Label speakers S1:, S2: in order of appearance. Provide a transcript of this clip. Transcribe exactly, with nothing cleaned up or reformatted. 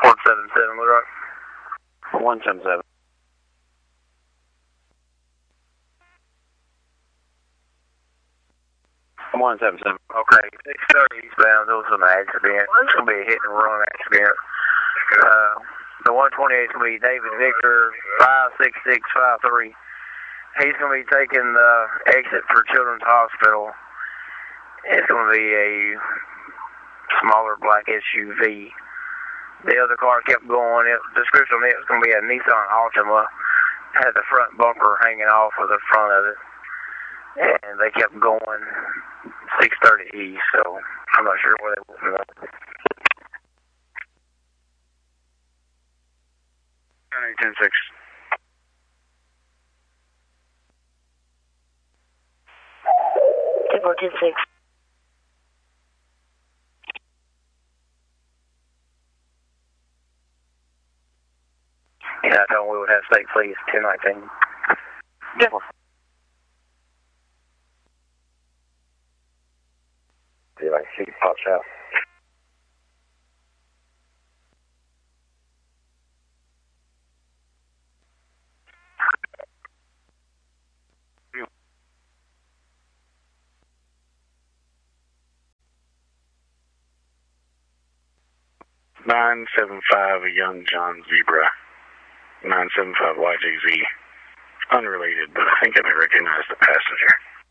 S1: one seven seven, Little Rock.
S2: one seven seven. one seven seven.
S1: Okay, six thirty eastbound, there was an accident. It's going to be a hit and run accident. Uh, the one twenty-eight is going to be David Victor, five six six five three. He's going to be taking the exit for Children's Hospital. It's going to be a smaller black S U V. The other car kept going. It, the description on it was going to be a Nissan Altima. Had the front bumper hanging off of the front of it. And they kept going six thirty east, so I'm not sure where they were from that.
S2: ten six.
S3: ten four ten six.
S1: Yeah, I told them we would have state police ten nineteen.
S3: Yeah.
S2: See, like, she pops out. nine seven five, a young John Zebra. nine seven five Y J Z. Unrelated, but I think I may recognize the passenger.